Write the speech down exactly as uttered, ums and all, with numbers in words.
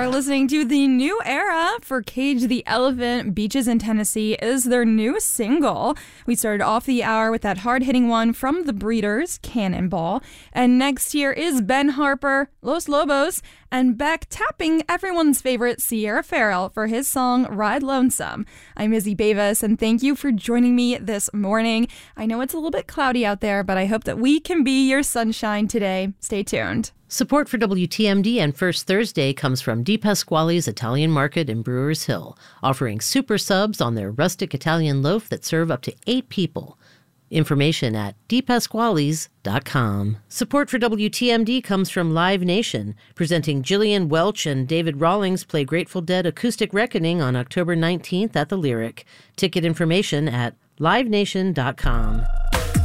are listening to The New Era for Cage the Elephant. Beaches in Tennessee is their new single. We started off the hour with that hard-hitting one from The Breeders, Cannonball. And next here is Ben Harper, Los Lobos, and Beck tapping everyone's favorite Sierra Farrell for his song Ride Lonesome. I'm Izzy Bavis, and thank you for joining me this morning. I know it's a little bit cloudy out there, but I hope that we can be your sunshine today. Stay tuned. Support for W T M D and First Thursday comes from Di Pasquale's Italian Market in Brewers Hill, offering super subs on their rustic Italian loaf that serve up to eight people. Information at di pasquales dot com. Support for W T M D comes from Live Nation, presenting Gillian Welch and David Rawlings play Grateful Dead Acoustic Reckoning on October nineteenth at the Lyric. Ticket information at live nation dot com.